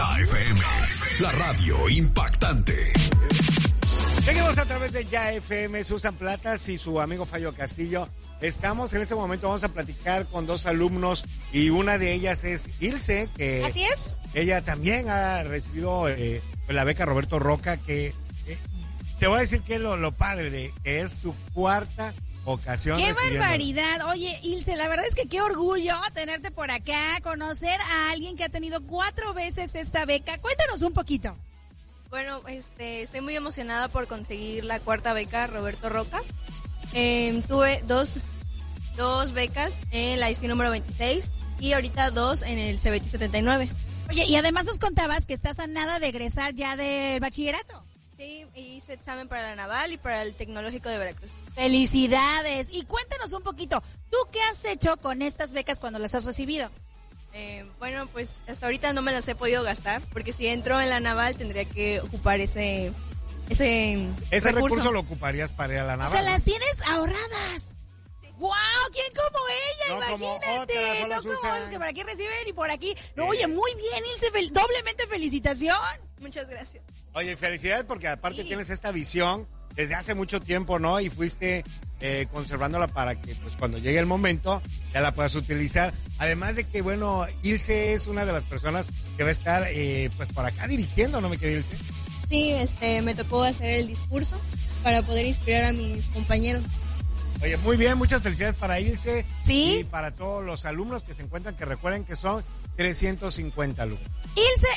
FM, la radio impactante. Seguimos a través de Ya FM, Susan Platas y su amigo Fallo Castillo. Estamos en este momento, vamos a platicar con dos alumnos y una de ellas es Ilse, que así es. Ella también ha recibido la beca Roberto Roca, que te voy a decir que es lo padre de que es su cuarta ocasión. ¡Qué barbaridad! Oye, Ilse, la verdad es que qué orgullo tenerte por acá, conocer a alguien que ha tenido 4 veces esta beca. Cuéntanos un poquito. Bueno, estoy muy emocionada por conseguir la cuarta beca Roberto Roca. Tuve dos becas en la ISTI número 26 y ahorita 2 en el CBT 79. Oye, y además nos contabas que estás a nada de egresar ya del bachillerato. Sí, hice examen para la Naval y para el Tecnológico de Veracruz. ¡Felicidades! Y cuéntanos un poquito, ¿tú qué has hecho con estas becas cuando las has recibido? Bueno, pues hasta ahorita no me las he podido gastar, porque si entro en la Naval tendría que ocupar ese recurso lo ocuparías para ir a la Naval. O sea, las tienes ahorradas. ¡Wow! ¿Quién como ella? No, imagínate. Como no Susan. como es que por aquí reciben y por aquí. No, oye, muy bien, Ilse, doblemente felicitación. Muchas gracias. Oye, felicidades porque aparte tienes esta visión desde hace mucho tiempo, ¿no? Y fuiste conservándola para que pues cuando llegue el momento ya la puedas utilizar. Además de que, bueno, Ilse es una de las personas que va a estar pues por acá dirigiendo, ¿no, mi querida Ilse? Sí, me tocó hacer el discurso para poder inspirar a mis compañeros. Oye, muy bien, muchas felicidades para Ilse. Sí. Y para todos los alumnos que se encuentran, que recuerden que son 350 alumnos. Ilse